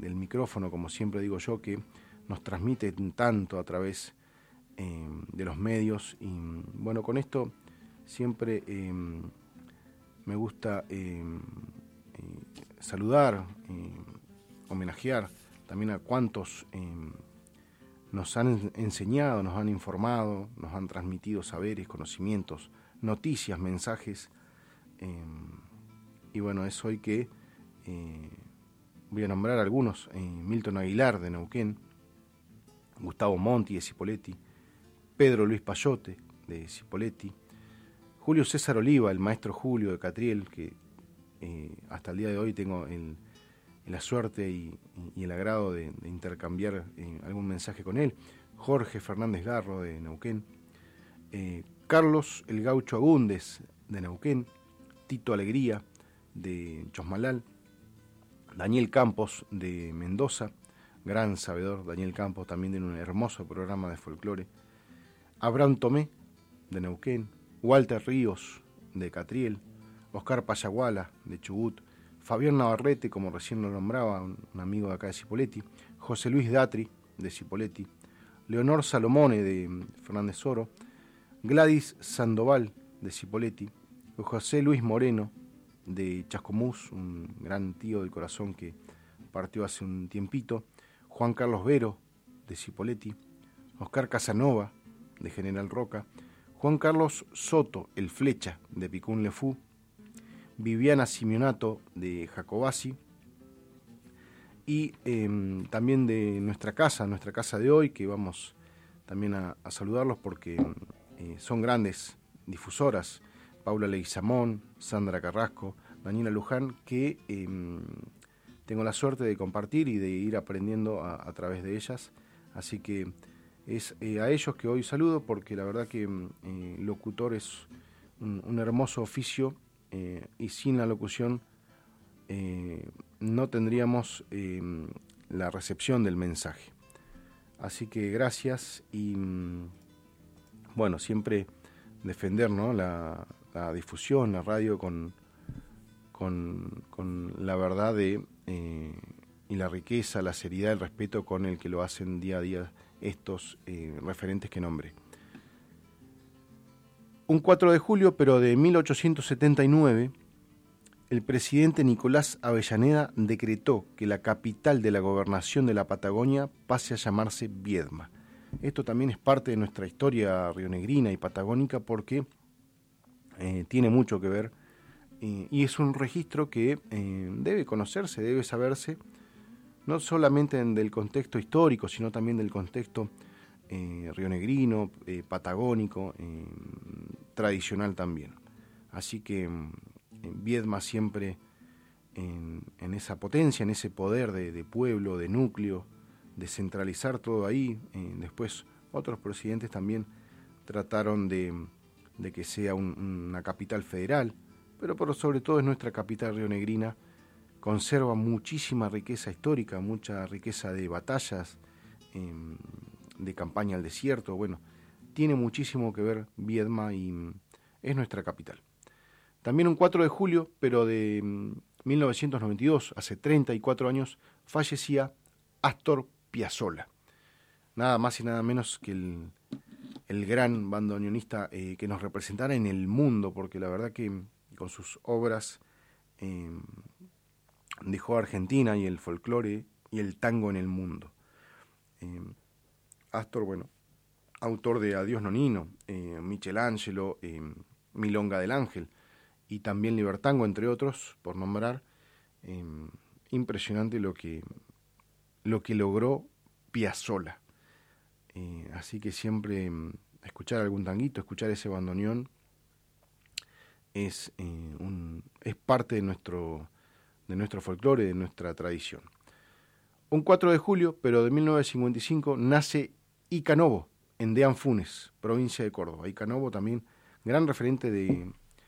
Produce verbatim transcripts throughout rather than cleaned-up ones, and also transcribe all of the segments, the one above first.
del micrófono, como siempre digo yo, que nos transmite tanto a través eh, de los medios. Y bueno, con esto siempre eh, me gusta eh, eh, saludar, eh, homenajear también a cuantos eh, nos han enseñado, nos han informado, nos han transmitido saberes, conocimientos, noticias, mensajes. Eh, y bueno, es hoy que eh, voy a nombrar algunos. Eh, Milton Aguilar de Neuquén, Gustavo Monti de Cipolletti, Pedro Luis Payote de Cipolletti, Julio César Oliva, el maestro Julio de Catriel, que eh, hasta el día de hoy tengo el, la suerte y, y el agrado de, de intercambiar eh, algún mensaje con él, Jorge Fernández Garro de Neuquén, eh, Carlos el Gaucho Agúndez de Neuquén, Tito Alegría de Chosmalal, Daniel Campos de Mendoza, gran sabedor Daniel Campos, también tiene un hermoso programa de folclore, Abraham Tomé de Neuquén, Walter Ríos de Catriel, Oscar Payaguala de Chubut, Fabián Navarrete, como recién lo nombraba, un, un amigo de acá de Cipolletti, José Luis Datri de Cipolletti, Leonor Salomone de Fernández Oro, Gladys Sandoval de Cipolletti, José Luis Moreno de Chascomús, un gran tío del corazón que partió hace un tiempito, Juan Carlos Vero de Cipolletti, Oscar Casanova de General Roca, Juan Carlos Soto, el Flecha de Picún Lefú, Viviana Simeonato de Jacobasi, y eh, también de nuestra casa, nuestra casa de hoy, que vamos también a, a saludarlos porque eh, son grandes difusoras, Paula Leguizamón, Sandra Carrasco, Daniela Luján, que eh, tengo la suerte de compartir y de ir aprendiendo a, a través de ellas, así que es eh, a ellos que hoy saludo, porque la verdad que eh, locutor es un, un hermoso oficio, eh, y sin la locución eh, no tendríamos eh, la recepción del mensaje. Así que gracias y bueno, siempre defender, ¿no?, la, la difusión, la radio con, con, con la verdad de, eh, y la riqueza, la seriedad, el respeto con el que lo hacen día a día estos eh, referentes que nombré. Un cuatro de julio, pero de mil ochocientos setenta y nueve, el presidente Nicolás Avellaneda decretó que la capital de la gobernación de la Patagonia pase a llamarse Viedma. Esto también es parte de nuestra historia rionegrina y patagónica porque eh, tiene mucho que ver eh, y es un registro que eh, debe conocerse, debe saberse, no solamente en, del contexto histórico, sino también del contexto eh, rionegrino, eh, patagónico, eh, tradicional también. Así que Viedma siempre en, en esa potencia, en ese poder de, de pueblo, de núcleo, de centralizar todo ahí. Eh, después otros presidentes también trataron de, de que sea un, una capital federal, pero por sobre todo es nuestra capital rionegrina, conserva muchísima riqueza histórica, mucha riqueza de batallas, eh, de campaña al desierto. Bueno, tiene muchísimo que ver Viedma y es nuestra capital. También un cuatro de julio, pero de mil novecientos noventa y dos, hace treinta y cuatro años, fallecía Astor Piazzolla. Nada más y nada menos que el, el gran bandoneonista eh, que nos representara en el mundo, porque la verdad que con sus obras eh, dejó a Argentina y el folclore y el tango en el mundo. Eh, Astor, bueno, autor de Adiós Nonino, eh, Michelangelo, eh, Milonga del Ángel, y también Libertango, entre otros, por nombrar. Eh, impresionante lo que, lo que logró Piazzolla. Eh, así que siempre eh, escuchar algún tanguito, escuchar ese bandoneón, es, eh, un, es parte de nuestro, de nuestro folclore, de nuestra tradición. Un cuatro de julio, pero de mil novecientos cincuenta y cinco, nace Ica Novo, en Deán Funes, provincia de Córdoba. Ica Novo también, gran referente de...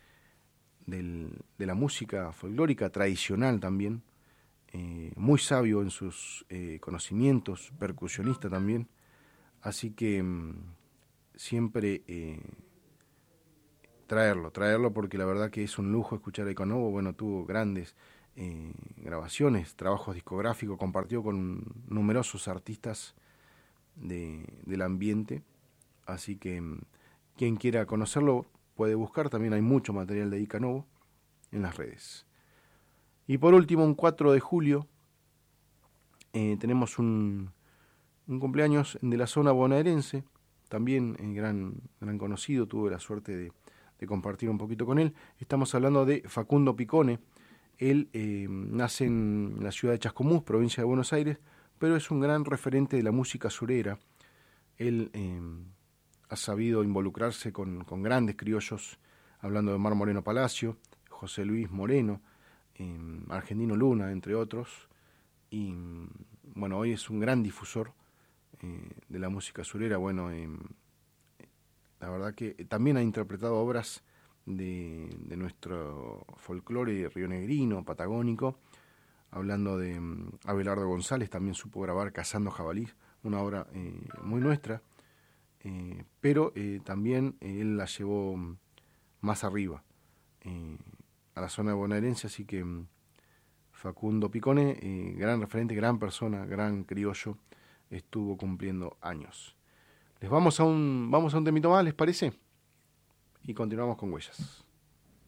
Del, de la música folclórica tradicional también, eh, muy sabio en sus eh, conocimientos, percusionista también, así que mmm, siempre eh, traerlo, traerlo porque la verdad que es un lujo escuchar a Ica Novo. Bueno, tuvo grandes eh, grabaciones, trabajos discográficos, compartió con numerosos artistas de, del ambiente, así que quien quiera conocerlo puede buscar, también hay mucho material de Ika Novo en las redes. Y por último, un cuatro de julio, eh, tenemos un, un cumpleaños de la zona bonaerense, también eh, gran, gran conocido, tuve la suerte de, de compartir un poquito con él. Estamos hablando de Facundo Picone. Él eh, nace en la ciudad de Chascomús, provincia de Buenos Aires, pero es un gran referente de la música surera. Él eh, ha sabido involucrarse con, con grandes criollos, hablando de Mar Moreno Palacio, José Luis Moreno, eh, Argentino Luna, entre otros. Y bueno, hoy es un gran difusor eh, de la música surera. Bueno, eh, la verdad que también ha interpretado obras de, de nuestro folclore rionegrino, patagónico, hablando de um, Abelardo González, también supo grabar Cazando Jabalís, una obra eh, muy nuestra, eh, pero eh, también eh, él la llevó más arriba, eh, a la zona bonaerense, así que um, Facundo Picone, eh, gran referente, gran persona, gran criollo, estuvo cumpliendo años. Les vamos a un, vamos a un temito más, ¿les parece? Y continuamos con Huellas.